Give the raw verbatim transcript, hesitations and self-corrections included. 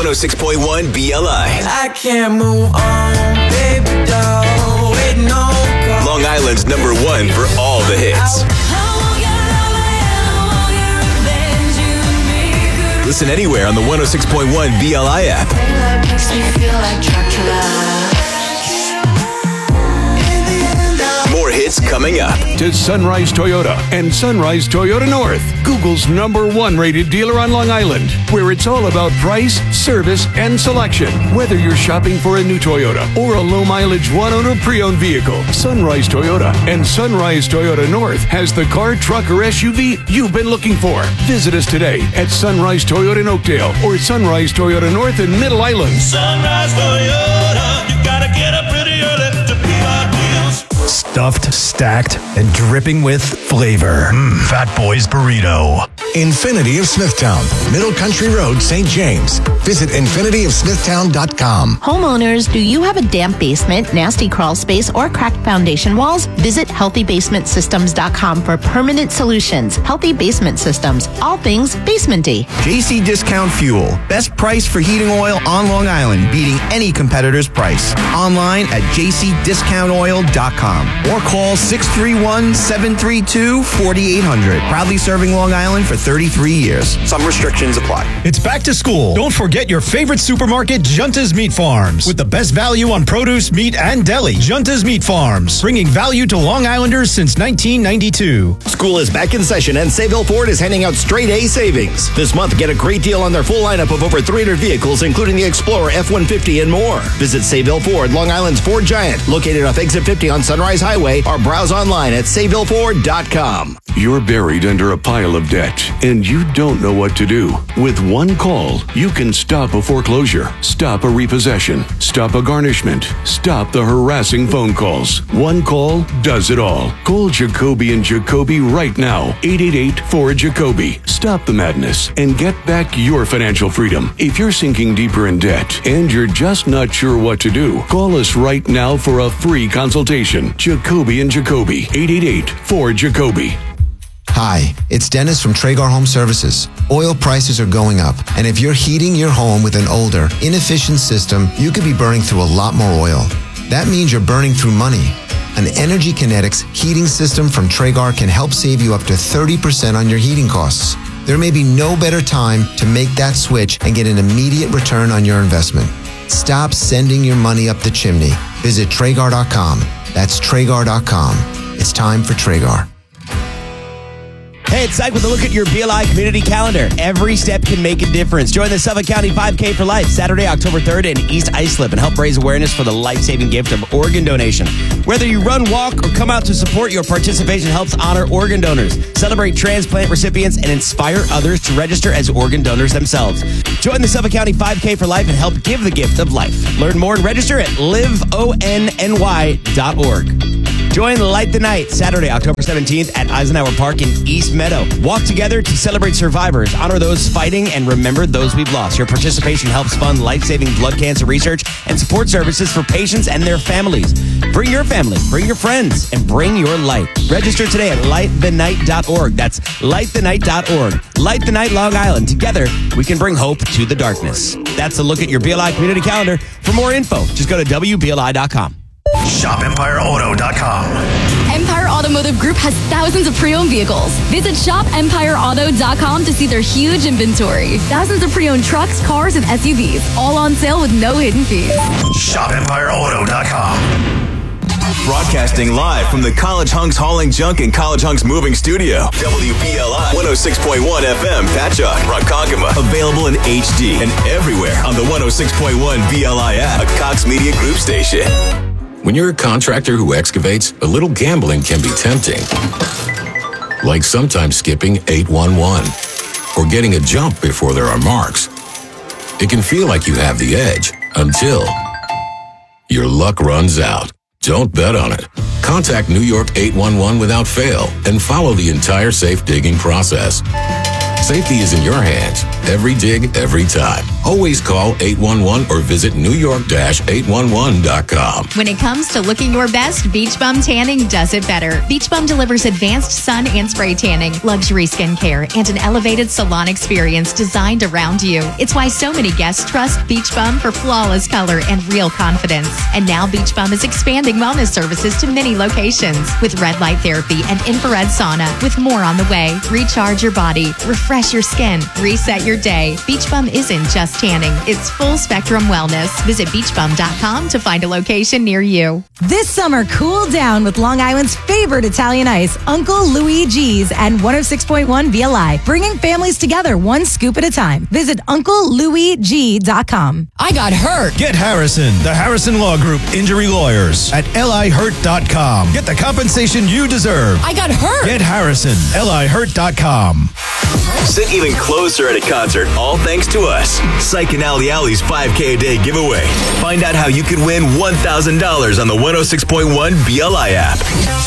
one oh six point one B L I. I can't move on, baby doll, waiting on call. Long Island's number one for all the hits. Listen anywhere on the one oh six point one B L I app. Makes me feel like Dracula. More hits coming up. To Sunrise Toyota and Sunrise Toyota North, Google's number one rated dealer on Long Island, where it's all about price, service, and selection. Whether you're shopping for a new Toyota or a low mileage one owner pre-owned vehicle, Sunrise Toyota and Sunrise Toyota North has the car, truck, or S U V you've been looking for. Visit us today at Sunrise Toyota in Oakdale or Sunrise Toyota North in Middle Island. Sunrise Toyota, you gotta get up pretty early to be our deals. Stuffed, stacked, and dripping with flavor. Mm, Fat Boy's Burrito. Infinity of Smithtown, Middle Country Road, Saint James. Visit infinity of smithtown dot com. Homeowners, do you have a damp basement, nasty crawl space, or cracked foundation walls? Visit healthy basement systems dot com for permanent solutions. Healthy Basement Systems, all things basementy. J C Discount Fuel, best price for heating oil on Long Island, beating any competitor's price. Online at j c discount oil dot com or call six three one, seven three two, four eight zero zero. Proudly serving Long Island for thirty-three years. Some restrictions apply. It's back to school. Don't forget your favorite supermarket, Junta's Meat Farms. With the best value on produce, meat, and deli. Junta's Meat Farms, bringing value to Long Islanders since nineteen ninety-two. School is back in session and Sayville Ford is handing out straight A savings. This month, get a great deal on their full lineup of over three hundred vehicles, including the Explorer, F one fifty, and more. Visit Sayville Ford, Long Island's Ford Giant, located off Exit fifty on Sunrise Highway, or browse online at sayville ford dot com. You're buried under a pile of debt, and you don't know what to do. With one call, you can stop a foreclosure, stop a repossession, stop a garnishment, stop the harassing phone calls. One call does it all. Call Jacoby and Jacoby right now. eight eight eight, four, Jacoby. Stop the madness and get back your financial freedom. If you're sinking deeper in debt and you're just not sure what to do, call us right now for a free consultation. Jacoby and Jacoby. eight eight eight, four, Jacoby. Hi, it's Dennis from Traeger Home Services. Oil prices are going up, and if you're heating your home with an older, inefficient system, you could be burning through a lot more oil. That means you're burning through money. An Energy Kinetics heating system from Traeger can help save you up to thirty percent on your heating costs. There may be no better time to make that switch and get an immediate return on your investment. Stop sending your money up the chimney. Visit Traeger dot com. That's Traeger dot com. It's time for Traeger. Hey, it's Syke with a look at your B L I community calendar. Every step can make a difference. Join the Suffolk County five K for Life, Saturday, October third in East Islip, and help raise awareness for the life-saving gift of organ donation. Whether you run, walk, or come out to support, your participation helps honor organ donors, celebrate transplant recipients, and inspire others to register as organ donors themselves. Join the Suffolk County five K for Life and help give the gift of life. Learn more and register at live o n n y dot org. Join Light the Night, Saturday, October seventeenth at Eisenhower Park in East Meadow. Walk together to celebrate survivors, honor those fighting, and remember those we've lost. Your participation helps fund life-saving blood cancer research and support services for patients and their families. Bring your family, bring your friends, and bring your light. Register today at light the night dot org. That's light the night dot org. Light the Night Long Island. Together, we can bring hope to the darkness. That's a look at your B L I community calendar. For more info, just go to w b l i dot com. shop empire auto dot com. Empire Automotive Group has thousands of pre-owned vehicles. Visit shop empire auto dot com to see their huge inventory. Thousands of pre-owned trucks, cars, and S U Vs, all on sale with no hidden fees. shop empire auto dot com. Broadcasting live from the College Hunks Hauling Junk and College Hunks Moving Studio. W B L I one oh six point one F M, Patchogue, Ronkonkoma. Available in H D and everywhere on the one oh six point one B L I app, a Cox Media Group station. When you're a contractor who excavates, a little gambling can be tempting. Like sometimes skipping eight one one or getting a jump before there are marks. It can feel like you have the edge until your luck runs out. Don't bet on it. Contact New York eight one one without fail and follow the entire safe digging process. Safety is in your hands. Every dig, every time. Always call eight one one or visit new york dash eight one one dot com. When it comes to looking your best, Beach Bum Tanning does it better. Beach Bum delivers advanced sun and spray tanning, luxury skincare, and an elevated salon experience designed around you. It's why so many guests trust Beach Bum for flawless color and real confidence. And now Beach Bum is expanding wellness services to many locations with red light therapy and infrared sauna, with more on the way. Recharge your body, refresh your skin, reset your day. Beach Bum isn't just tanning, it's full spectrum wellness. Visit beach bum dot com to find a location near you. This summer, cool down with Long Island's favorite Italian ice, Uncle Luigi's at one oh six point one V L I, bringing families together one scoop at a time. Visit uncle louis g dot com. I got hurt. Get Harrison, the Harrison Law Group injury lawyers at l i hurt dot com. Get the compensation you deserve. I got hurt. Get Harrison, l i hurt dot com. Sit even closer at a concert, all thanks to us. Psych and Alley Alley's five K a day giveaway. Find out how you could win one thousand dollars on the one oh six point one B L I app.